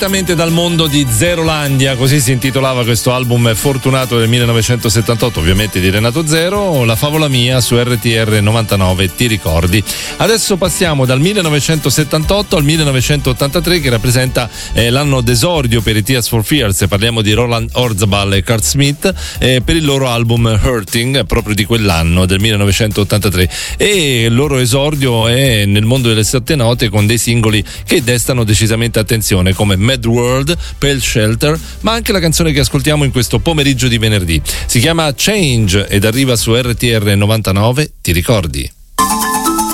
Direttamente dal mondo di Zerolandia, così si intitolava questo album fortunato del 1978, ovviamente di Renato Zero, La favola mia su RTR 99, ti ricordi? Adesso passiamo dal 1978 al 1983, che rappresenta l'anno d'esordio per i Tears for Fears. Parliamo di Roland Orzabal e Kurt Smith per il loro album Hurting, proprio di quell'anno, del 1983, e il loro esordio è nel mondo delle sette note con dei singoli che destano decisamente attenzione, come Mad World, Pale Shelter, ma anche la canzone che ascoltiamo in questo pomeriggio di venerdì. Si chiama Change ed arriva su RTR 99, ti ricordi?